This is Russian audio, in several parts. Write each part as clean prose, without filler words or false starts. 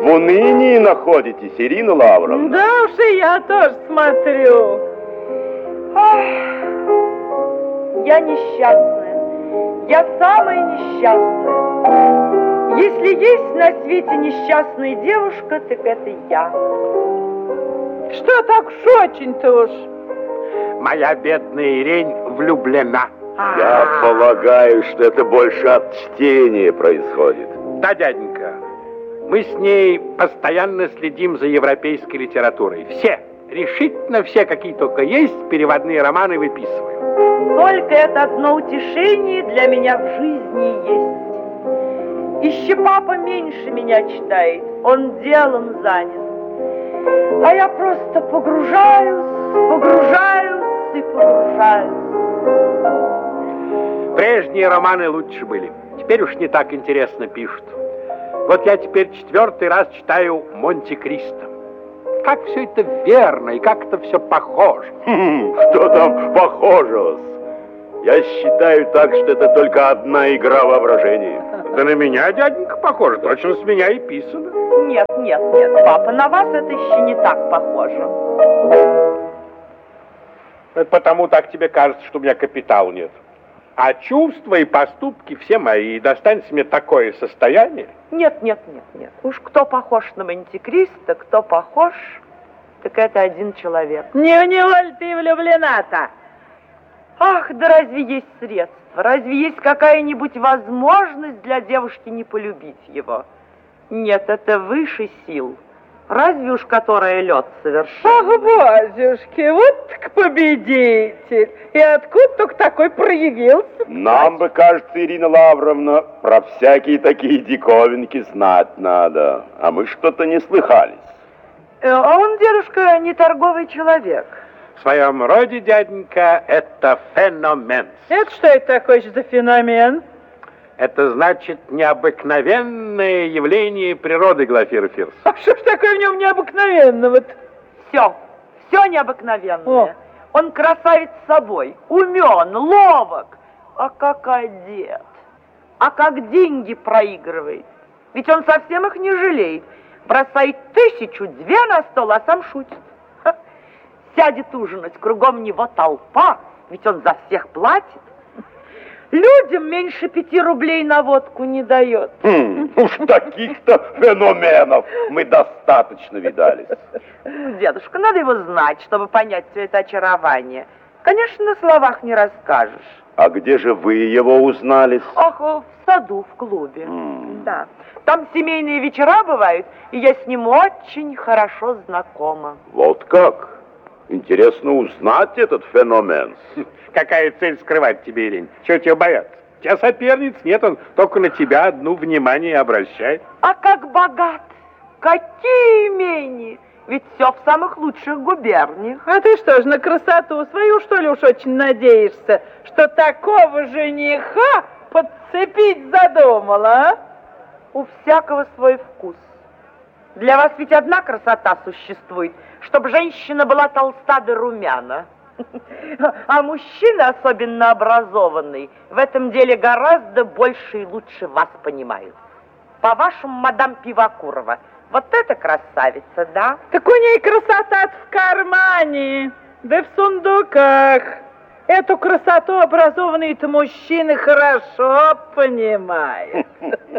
в унынии находитесь, Ирина Лавровна. Да уж и я тоже смотрю. Ах, я несчастная. Я самая несчастная. Если есть на свете несчастная девушка, так это я. Что так уж очень-то уж? Моя бедная Ирень влюблена. Я полагаю, что это больше от чтения происходит. Да, дяденька, мы с ней постоянно следим за европейской литературой. Все, решительно все, какие только есть, переводные романы выписываю. Только это одно утешение для меня в жизни есть. Еще папа меньше меня читает, он делом занят. А я просто погружаюсь и погружаюсь. Прежние романы лучше были. Теперь уж не так интересно пишут. Вот я теперь 4-й раз читаю «Монте-Кристо». Как все это верно и как это все похоже. Что там похожего? Я считаю так, что это только одна игра воображения. Да на меня, дяденька, похоже. Точно с меня и писано. Нет, папа, на вас это еще не так похоже. Это потому так тебе кажется, что у меня капитала нет. А чувства и поступки все мои. И достанется мне такое состояние. Нет. Уж кто похож на Монте-Кристо, кто похож, так это один человек. Не в него ли ты влюблена-то? Ах, да разве есть средства? Разве есть какая-нибудь возможность для девушки не полюбить его? Нет, это выше сил. Разве уж которая лед совершенно. Ах, базюшки, вот так победитель. И откуда только такой проявился? Нам бы, кажется, Ирина Лавровна, про всякие такие диковинки знать надо. А мы что-то не слыхались. А он, дедушка, не торговый человек. В своем роде, дяденька, это феномен. Это что это такое за феномен? Это значит необыкновенное явление природы, Глафира Фирс. А что ж такое в нем необыкновенного-то? Все необыкновенное. О. Он красавец собой, умен, ловок. А как одет, а как деньги проигрывает. Ведь он совсем их не жалеет. Бросает 1000-2 на стол, а сам шутит. Сядет ужинать, кругом него толпа, ведь он за всех платит. Людям меньше 5 рублей на водку не дает. Уж таких-то феноменов мы достаточно видались. Дедушка, надо его знать, чтобы понять все это очарование. Конечно, на словах не расскажешь. А где же вы его узнали? Ах, в саду, в клубе. Да. Там семейные вечера бывают, и я с ним очень хорошо знакома. Вот как? Интересно узнать этот феномен. Какая цель скрывать тебе, Ирень? Чего тебя бояться? У тебя соперниц нет, он только на тебя одну внимание обращает. А как богат! Какие имения! Ведь все в самых лучших губерниях. А ты что ж, на красоту свою, что ли, уж очень надеешься, что такого жениха подцепить задумала, а? У всякого свой вкус. Для вас ведь одна красота существует, чтобы женщина была толста да румяна. А мужчина, особенно образованный, в этом деле гораздо больше и лучше вас понимают. По-вашему, мадам Пивакурова, вот эта красавица, да? Так у ней красота в кармане, да в сундуках. Эту красоту образованные-то мужчины хорошо понимают.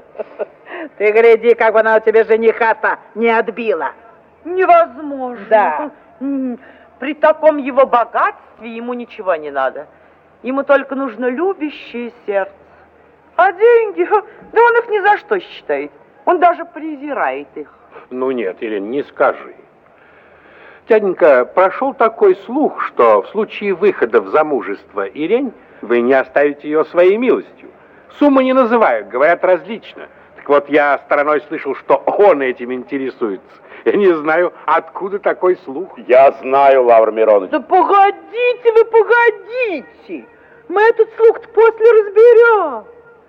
Ты гляди, как она у тебя жениха-то не отбила. Невозможно. Да. При таком его богатстве ему ничего не надо. Ему только нужно любящее сердце. А деньги, да он их ни за что считает. Он даже презирает их. Ну нет, Ирина, не скажи. Дяденька, прошел такой слух, что в случае выхода в замужество Ирень вы не оставите ее своей милостью. Суммы не называют, говорят различно. Так вот, я стороной слышал, что он этим интересуется. Я не знаю, откуда такой слух. Я знаю, Лавр Миронович. Да погодите вы, погодите. Мы этот слух-то после разберем.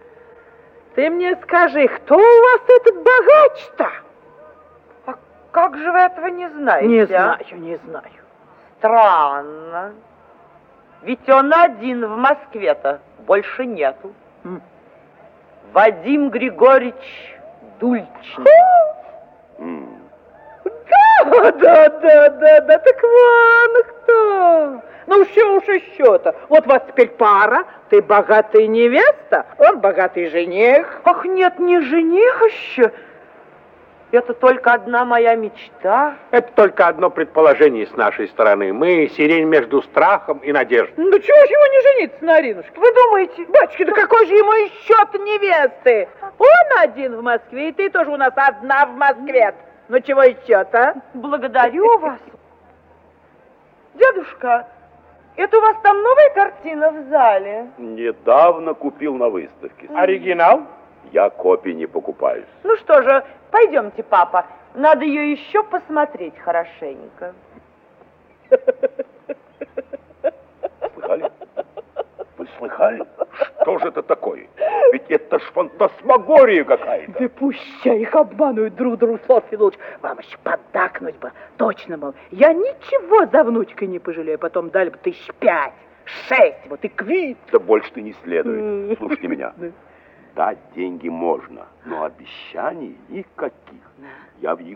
Ты мне скажи, кто у вас этот богач-то? А как же вы этого не знаете? Не знаю. Странно. Ведь он один в Москве-то, больше нету. Вадим Григорьевич Дульчин. Да, так вон кто. Ну, что уж еще-то. Вот вас теперь пара, ты богатая невеста, он богатый жених. Ах, нет, не жених еще. Это только одна моя мечта. Это только одно предположение с нашей стороны. Мы сирень между страхом и надеждой. Ну, чего же его не жениться на Аринушке? Вы думаете? Батюшки, да какой же ему еще-то невесты? Он один в Москве, и ты тоже у нас одна в Москве. Ну, чего еще-то? Благодарю вас. Дедушка, это у вас там новая картина в зале? Недавно купил на выставке. Оригинал? Я копий не покупаюсь. Ну что же, пойдемте, папа. Надо ее еще посмотреть хорошенько. Слыхали? Вы слыхали? Что же это такое? Ведь это ж фантасмагория какая-то. Да пущай их обманывают друг друга, Слав Федорович. Вам еще поддакнуть бы. Точно, мол, я ничего за внучкой не пожалею. Потом дали бы 5, 6, вот и квит. Да больше ты не следует. Слушайте меня. Дать деньги можно, но обещаний никаких. Я в